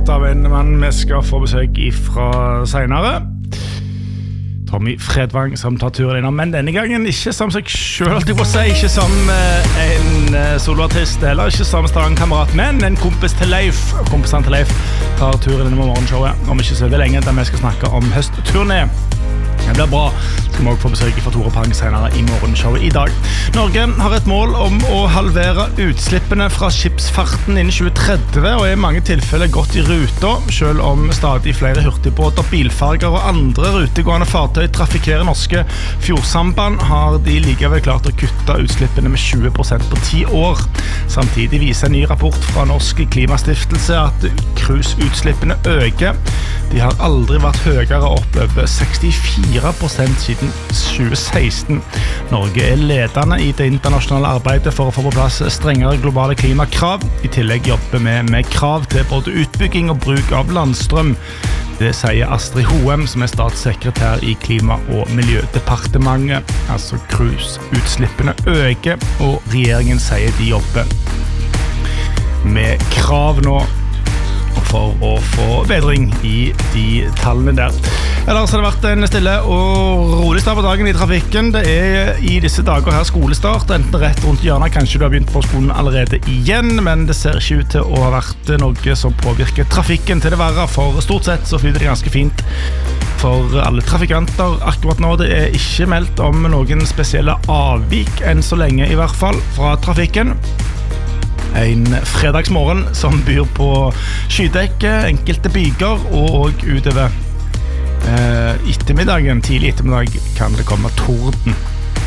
presentert av en mann vi skal få besøk ifra senere. Tommy Fredvang som tar turen innom, men denne gangen ikke som seg selv, alltid på å si, ikke som en soloartist, eller ikke som Stavanger-kamerat, men en kompis til Leif. Kompisen til Leif tar turen innom morgenshowet, om ikke så veldig lenge, der vi skal snakke om høstturné. Det blir bra. Skal vi også få besøk fra Tore Pang senere i morgenshowet i dag. Norge har et mål om å halvere utslippene fra skipsfarten innen 2030, og i mange tilfeller gått i ruta, selv om stadig flere hurtigbåter, bilfarger og andre rutegående fartøy trafikkerer norske fjordsamband, har de likevel klart å kutte utslippene med 20% på 10 år. Samtidig viser en ny rapport fra Norsk Klimastiftelse at cruiseutslippene øker. De har aldri vært høyere, opp over 64% siden 2016. Norge er ledende i det internasjonale arbeidet for å få på plass strengere globale klimakrav. I tillegg jobber vi med krav til både utbygging og bruk av landstrøm. Det sier Astrid Hoem, som er statssekretær i Klima- og Miljødepartementet. Altså cruiseutslippene øker, og regjeringen sier de jobber med krav nå for å få bedring i de tallene der. Ellers har det vært en stille og rolig start på dagen i trafikken. Det er i disse dager her skolestart, enten rett rundt hjørnet. Kanskje du har begynt på skolen allerede igjen, men det ser ikke ut til å ha vært noe som påvirker trafikken til det verre, for stort sett så flyter det ganske fint for alle trafikanter akkurat nå. Det er ikke meldt om noen spesielle avvik enn så lenge i hvert fall fra trafikken. En fredagsmorgen som byr på skydekke, enkelte byger, og utover ettermiddagen, tidlig ettermiddag, kan det komme torden.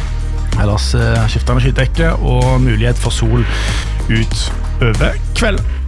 Ellers skiftende skydekke og mulighet for sol ut over kveld.